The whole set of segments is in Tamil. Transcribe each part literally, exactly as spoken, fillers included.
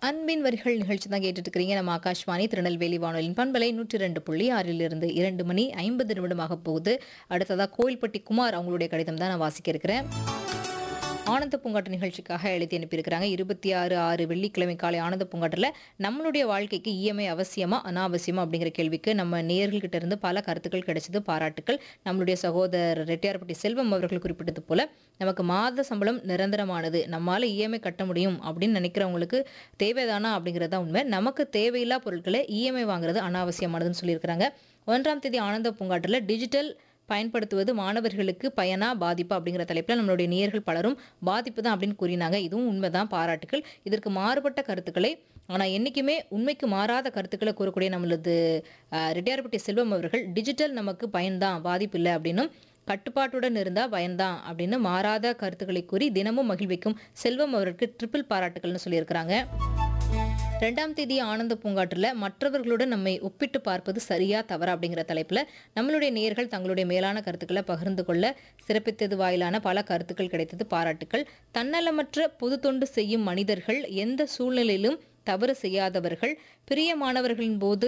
அன்பின் வரிகள் நிகழ்ச்சி தான் கேட்டுட்டு இருக்கிறீங்க. நம்ம ஆகாஷ்வாணி திருநெல்வேலி வானொலியின் பண்பலை நூற்றி இரண்டு புள்ளி ஆறிலிருந்து இரண்டு மணி ஐம்பது நிமிடமாக போகுது. அடுத்ததா கோயில்பட்டி குமார் அவங்களுடைய கடிதம் தான் நான் வாசிக்க இருக்கிறேன். ஆனந்த பூங்காட்டு நிகழ்ச்சிக்காக எழுதி அனுப்பியிருக்கிறாங்க. இருபத்தி ஆறு ஆறு வெள்ளிக்கிழமை காலை ஆனந்த பூங்காட்டில் நம்மளுடைய வாழ்க்கைக்கு இஎம்ஐ அவசியமா அனாவசியமா அப்படிங்கிற கேள்விக்கு நம்ம நேயர்கள்கிட்ட இருந்து பல கருத்துக்கள் கிடைச்சது. பாராட்டுக்கள். நம்மளுடைய சகோதரர் ரெட்டியார்பட்டி செல்வம் அவர்கள் குறிப்பிட்டது போல நமக்கு மாத சம்பளம் நிரந்தரமானது, நம்மளால இஎம்ஐ கட்ட முடியும் அப்படின்னு நினைக்கிறவங்களுக்கு தேவைதானா அப்படிங்கிறது தான் உண்மை. நமக்கு தேவையில்லா பொருட்களை இஎம்ஐ வாங்குறது அனாவசியமானதுன்னு சொல்லியிருக்கிறாங்க. ஒன்றாம் தேதி ஆனந்த பூங்காட்டில் டிஜிட்டல் பயன்படுத்துவது மாணவர்களுக்கு பயனா பாதிப்பா அப்படிங்கிற தலைப்பில் நம்மளுடைய நேயர்கள் பலரும் பாதிப்பு தான் அப்படின்னு கூறினாங்க. இதுவும் உண்மைதான். பாராட்டுக்கள். இதற்கு மாறுபட்ட கருத்துக்களை ஆனால் என்றைக்குமே உண்மைக்கு மாறாத கருத்துக்களை கூறக்கூடிய நம்மளது ரெட்டியார்பட்டி செல்வம் அவர்கள் டிஜிட்டல் நமக்கு பயன்தான் பாதிப்பு இல்லை அப்படின்னும் கட்டுப்பாட்டுடன் இருந்தால் பயன்தான் அப்படின்னு மாறாத கருத்துக்களை கூறி தினமும் மகிழ்விக்கும் செல்வம் அவருக்கு ட்ரிபிள் பாராட்டுக்கள்னு சொல்லியிருக்கிறாங்க. ரெண்டாம் தேதி ஆனந்த பூங்காற்றில் மற்றவர்களுடன் நம்மை ஒப்பிட்டு பார்ப்பது சரியா தவறா அப்படிங்கிற தலைப்பில் நம்மளுடைய நேயர்கள் தங்களுடைய மேலான கருத்துக்களை பகிர்ந்து கொள்ள சிறப்பித்தது வாயிலான பல கருத்துக்கள் கிடைத்தது. பாராட்டுக்கள். தன்னலமற்ற பொது தொண்டு செய்யும் மனிதர்கள் எந்த சூழ்நிலையிலும் தவறு செய்யாதவர்கள், பிரியமானவர்களின் போது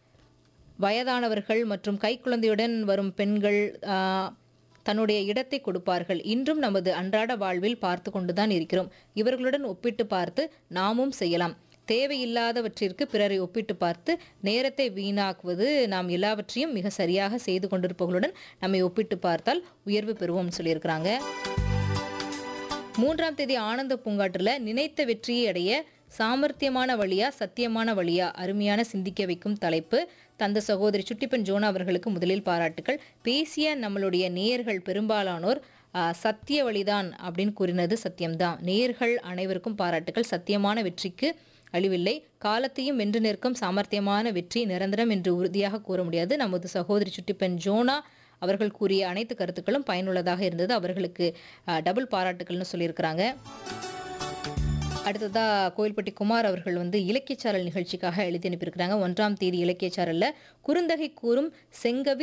வயதானவர்கள் மற்றும் கைக்குழந்தையுடன் வரும் பெண்கள் தன்னுடைய இடத்தை கொடுப்பார்கள். இன்றும் நமது அன்றாட வாழ்வில் பார்த்து கொண்டுதான் இருக்கிறோம். இவர்களுடன் ஒப்பிட்டு பார்த்து நாமும் செய்யலாம். தேவையில்லாதவற்றிற்கு பிறரை ஒப்பிட்டு பார்த்து நேரத்தை வீணாக்குவது நாம் எல்லாவற்றையும் மிக சரியாக செய்து கொண்டிருப்பவர்களுடன் நம்மை ஒப்பிட்டு பார்த்தால் உயர்வு பெறுவோம்னு சொல்லியிருக்கிறாங்க. மூன்றாம் தேதி ஆனந்த பூங்காற்றில் நினைத்த வெற்றியை அடைய சாமர்த்தியமான வழியா சத்தியமான வழியா அருமையான சிந்திக்க வைக்கும் தலைப்பு தந்த சகோதரி சுட்டிப்பெண் ஜோனா அவர்களுக்கு முதலில் பாராட்டுக்கள். பேசிய நம்மளுடைய நேயர்கள் பெரும்பாலானோர் சத்திய வழிதான் அப்படின்னு கூறினது சத்தியம்தான். நேயர்கள் அனைவருக்கும் பாராட்டுக்கள். சத்தியமான வெற்றிக்கு அழிவில்லை. காலத்தையும் வென்று நிற்கும் சாமர்த்தியமான வெற்றி நிரந்தரம் என்று உறுதியாக கூற முடியாது. நமது சகோதரி சுட்டிப்பெண் ஜோனா அவர்கள் கூறிய அனைத்து கருத்துக்களும் பயனுள்ளதாக இருந்தது. அவர்களுக்கு டபுள் பாராட்டுக்கள்னு சொல்லியிருக்கிறாங்க. அடுத்ததா கோயில்பட்டி குமார் அவர்கள் வந்து இலக்கியச்சாரல் நிகழ்ச்சிக்காக எழுதி அனுப்பியிருக்கிறாங்க. ஒன்றாம் தேதி இலக்கியச்சாரல்ல குறுந்தகை கூறும் செங்கவி